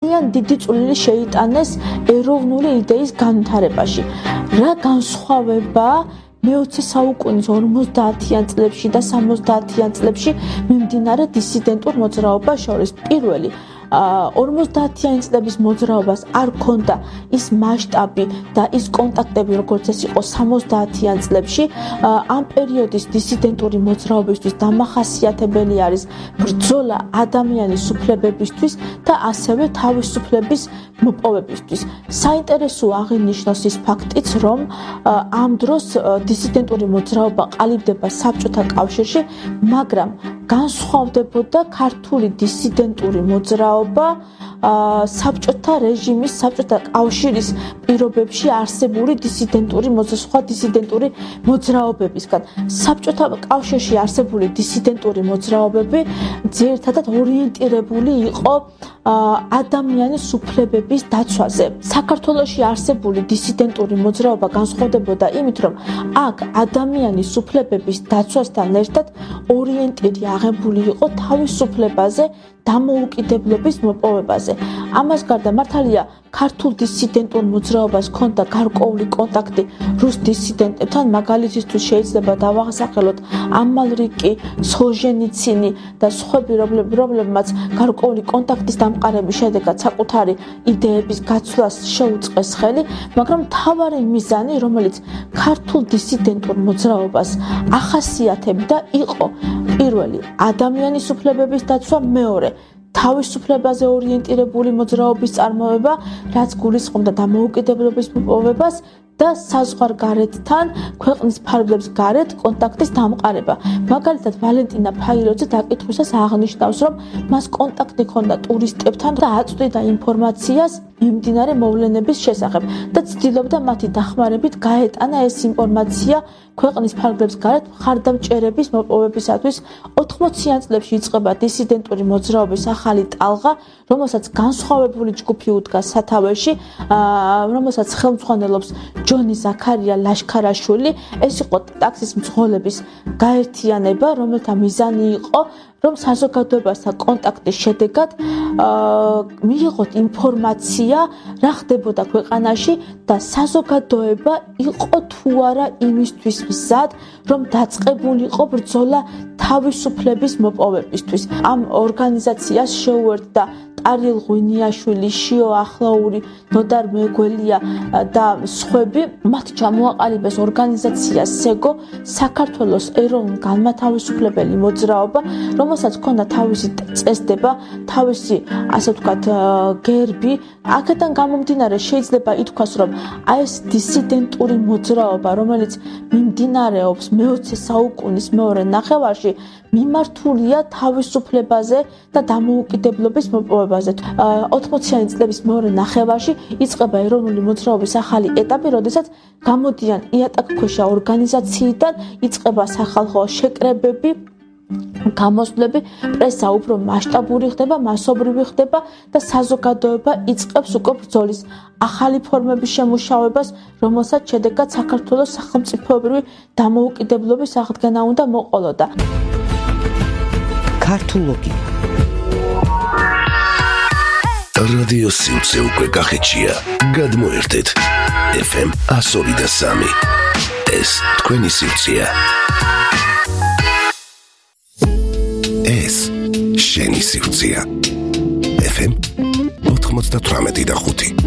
ძალიან დიდი წვლილი შეიტანეს ეროვნული იდეის განვითარებაში. რა განსხვავება მე-20 საუკუნის 50-იან წლებში და 70-იან წლებში მიმდინარე დისიდენტურ მოძრაობას შორის? პირველი 50-იან წლების მოძრაობას არ ჰქონდა ის მასშტაბი და ის კონტაქტები, როგორც ეს იყო 70-იან წლებში. ამ პერიოდის დისიდენტური მოძრაობისთვის დამახასიათებელი არის ბრძოლა ადამიანის უფლებებისთვის და ასევე თავისუფლების მოპოვებისთვის. საინტერესოა აღინიშნოს ის ფაქტიც, რომ ამ დროს დისიდენტური მოძრაობა ყალიბდება საბჭოთა კავშირში, მაგრამ განსხვავდებოდა ქართული დისიდენტური მოძრაობა საბჭოთა რეჟიმის, საბჭოთა კავშირის პირობებში არსებული სხვა დისიდენტური მოძრაობებისგან. საბჭოთა კავშირში არსებული დისიდენტური მოძრაობები ძირითადად ორიენტირებული იყო ადამიანის უფლებების დაცვაზე. საქართველოში არსებული დისიდენტური მოძრაობა განსხვავდებოდა იმით, რომ აქ ადამიანის უფლებების დაცვასთან ერთად ორიენტირი აღებული იყო თავისუფლებაზე, დამოუკიდებლობის მოპოვებაზე. ამას გარდა მართალია ქართულ დისიდენტურ მოძრაობას ჰქონდა გარკვეული კონტაქტი რუს დისიდენტებთან, მაგალითისთვის შეიძლება დავახსახელოთ ამალრიკი, სოლჟენიცინი და სხვები, რომლებმაც გარკვეული კონტაქტის დამყარების შედეგად საკუთარი იდეების გაცვლას შეუწყეს ხელი, მაგრამ მთავარი მიზანი, რომელიც ქართულ დისიდენტურ მოძრაობას ახასიათებდა, იყო პირველი ადამიანის უფლებების დაცვა, მეორე თავისუფლებაზე ორიენტირებული მოძრაობის წარმოება, რაც გულისხმობდა დამოუკიდებლობის მოპოვებას და საზღვარგარეთთან, ქვეყნის ფარგლებს გარეთ კონტაქტის დამყარება. მაგალითად, ვალენტინა ფაილოძე დაკითხვისას აღნიშნავს, რომ მას კონტაქტი ჰქონდა ტურისტებთან და აწვდიდა ინფორმაციას მიმდინარე მოვლენების შესახებ და ცდილობდა მათი დახმარებით გაეტანა ეს ინფორმაცია ქვეყნის ფარგლებს გარეთ მხარდამჭერების მოპოვებისათვის. 80-იან წლებში იწყება დისიდენტური მოძრაობის ახალი ტალღა, რომელსაც განსხვავებული ჯგუფი უდგას სათავეში, რომელსაც ხელმძღვანელობს ჯონი ზაქარია ლაშქარაშვილი. ეს იყო ტაქსის მძღოლების გაერთიანება, რომელთა მიზანი იყო, რომ საზოგადოებასთან კონტაქტის შედეგად მიიღოთ ინფორმაცია, რა ხდებოდა ქვეყანაში და საზოგადოება იყო თუ არა იმისთვის მზად, რომ დაწყებულიყო ბრძოლა თავისუფლების მოპოვებისთვის. ამ ორგანიზაციას შეუერთდა ტარილ ღვინიაშვილი, შიო ახლაური, ნოდარ მეგველია და სხვები. მათ ჩამოაყალიბეს ორგანიზაცია სეგო, საქართველოს ეროვნულ-განმათავისუფლებელი მოძრაობა, რომელსაც ჰქონდა თავისი წესდება, თავისი, ასე ვთქვათ, გერბი. აქედან გამომდინარე შეიძლება ითქვას, რომ ეს დისიდენტური მოძრაობა, რომელიც მიმდინარეობს მე-20 საუკუნის მეორე ნახევარში, მიმართულია თავისუფლებაზე და დამოუკიდებლობის მოპოვებაზე. 80-იანი წლების მეორე ნახევარში იწყება ეროვნული მოძრაობის ახალი ეტაპი, როდესაც გამოდიან იატაკქვეშა ორგანიზაციიდან, იწყება სახალხო შეკრებები, გამოსვლები, პრესა უფრო მასშტაბური ხდება, მასობრივი ხდება და საზოგადოება იწყებს უკვე ბრძოლის ახალი ფორმების შემუშავებას, რომელსაც შედეგად საქართველოს სახელმწიფოებრივი დამოუკიდებლობის აღდგენა უნდა მოყოლოდა. ქართულოგი რადიო სიუცე უკვე კახეთშია. გადმოერთეთ FM 102.3. ეს თქვენი სიუცეა. ეს შენი სიუცეა. FM 98.5.